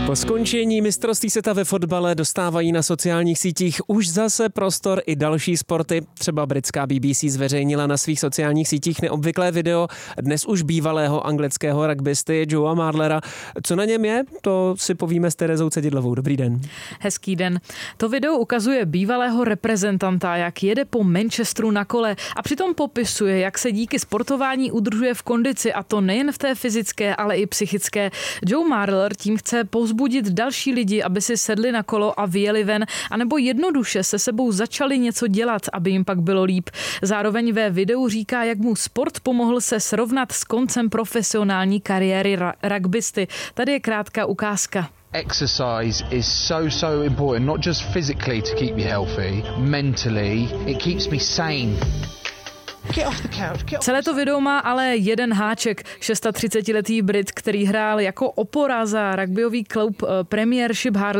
Po skončení mistrovství světa ve fotbale dostávají na sociálních sítích už zase prostor i další sporty. Třeba britská BBC zveřejnila na svých sociálních sítích neobvyklé video dnes už bývalého anglického rugbysty Joea Marlera. Co na něm je, to si povíme s Terezou Cedidlovou. Dobrý den. Hezký den. To video ukazuje bývalého reprezentanta, jak jede po Manchesteru na kole a přitom popisuje, jak se díky sportování udržuje v kondici, a to nejen v té fyzické, ale i psychické. Joe Marler tím chce povzbudit další lidi, aby si sedli na kolo a vyjeli ven, anebo jednoduše se sebou začali něco dělat, aby jim pak bylo líp. Zároveň ve videu říká, jak mu sport pomohl se srovnat s koncem profesionální kariéry rugbysty. Tady je krátká ukázka. Exercise is so important, not just physically to keep me healthy, mentally, it keeps me sane. Celé to video má ale jeden háček. 36letý Brit, který hrál jako opora za rugbyový klub Premiership Harley,